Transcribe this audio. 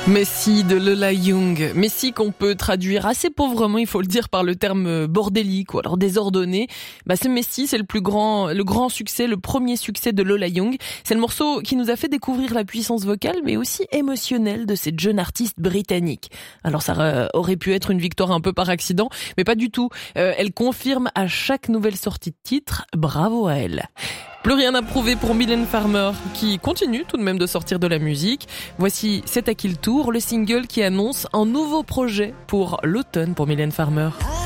Messi de Lola Young. Messi qu'on peut traduire assez pauvrement, il faut le dire, par le terme bordélique ou alors désordonné. Ce Messi, c'est le grand succès, le premier succès de Lola Young. C'est le morceau qui nous a fait découvrir la puissance vocale, mais aussi émotionnelle de cette jeune artiste britannique. Alors ça aurait pu être une victoire un peu par accident, mais pas du tout. Elle confirme à chaque nouvelle sortie de titre, bravo à elle. Plus rien à prouver pour Mylène Farmer, qui continue tout de même de sortir de la musique. Voici C'est à qui le tour, le single qui annonce un nouveau projet pour l'automne pour Mylène Farmer.